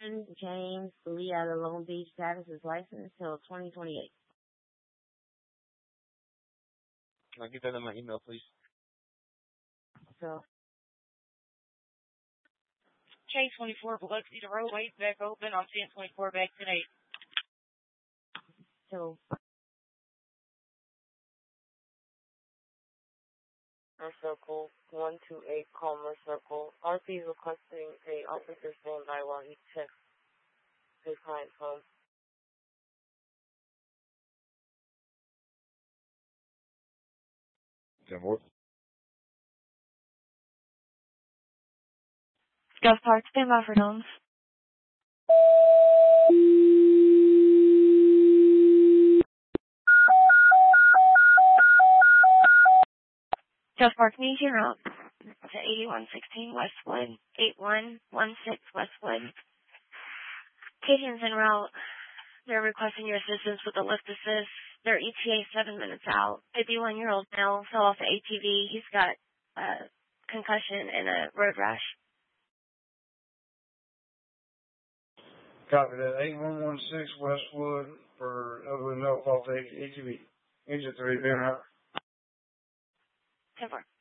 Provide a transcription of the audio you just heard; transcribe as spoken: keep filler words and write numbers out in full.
James Lee out of Long Beach. Status is licensed till twenty twenty-eight. Can I get that in my email, please? So, K twenty-four, Biloxi, the roadway's back open. I'm seeing twenty-four back today. so. Circle, one two eight Commerce Circle. R P is requesting a officer stand by while he checks his client's home. ten four. Gulf Park, stand by for Domes. Gulf Park, need your route to eighty-one sixteen Westwood, eighty-one sixteen Westwood. Cajun's en route. They're requesting your assistance with the lift assist. Their E T A seven minutes out. fifty-one-year-old male fell off the A T V. He's got a concussion and a road rash. Copy that. eight one one six Westwood for other than no fault A T V. Engine three, being out. ten four.